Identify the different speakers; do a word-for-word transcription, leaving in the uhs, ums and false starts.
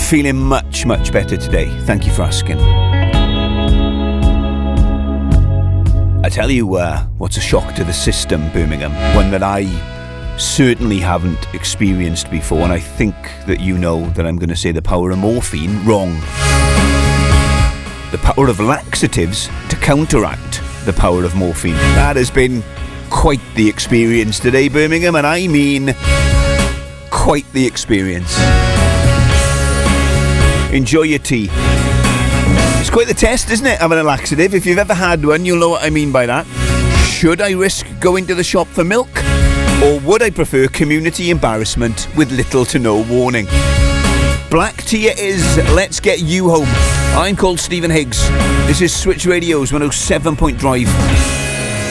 Speaker 1: Feeling much, much better today. Thank you for asking. I tell you uh, what's a shock to the system, Birmingham. One that I certainly haven't experienced before, and I think that you know that I'm going to say the power of morphine wrong. The power of laxatives to counteract the power of morphine. That has been quite the experience today, Birmingham, and I mean quite the experience. Enjoy your tea. It's quite the test, isn't it, having a laxative? If you've ever had one, you'll know what I mean by that. Should I risk going to the shop for milk? Or would I prefer community embarrassment with little to no warning? Black tea it is. Let's get you home. I'm called Stephen Higgs. This is Switch Radio's one oh seven point five.